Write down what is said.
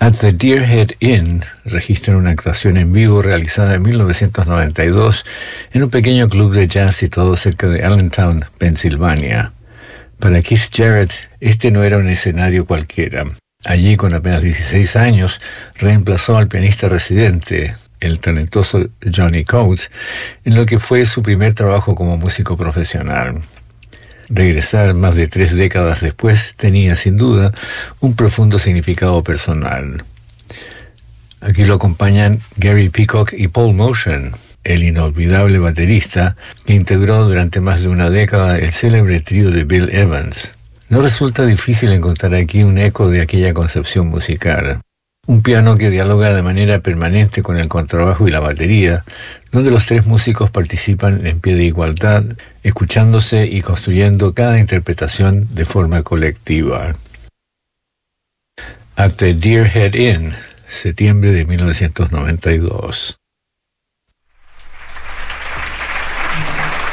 At the Deerhead Inn registran una actuación en vivo realizada en 1992 en un pequeño club de jazz situado cerca de Allentown, Pensilvania. Para Keith Jarrett, este no era un escenario cualquiera. Allí, con apenas 16 años, reemplazó al pianista residente, el talentoso Johnny Coates, en lo que fue su primer trabajo como músico profesional. Regresar más de 3 décadas después tenía, sin duda, un profundo significado personal. Aquí lo acompañan Gary Peacock y Paul Motian, el inolvidable baterista que integró durante más de una década el célebre trío de Bill Evans. No resulta difícil encontrar aquí un eco de aquella concepción musical. Un piano que dialoga de manera permanente con el contrabajo y la batería, donde los 3 músicos participan en pie de igualdad, escuchándose y construyendo cada interpretación de forma colectiva. At the Deerhead Inn, septiembre de 1992.